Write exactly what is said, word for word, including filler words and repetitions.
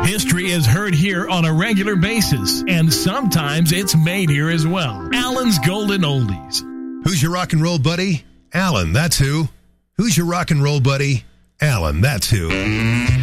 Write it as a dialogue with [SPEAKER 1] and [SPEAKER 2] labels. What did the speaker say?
[SPEAKER 1] History is heard here on a regular basis, and sometimes it's made here as well. Alan's Golden Oldies.
[SPEAKER 2] Who's your rock and roll buddy? Alan, that's who. Who's your rock and roll buddy? Alan, that's who.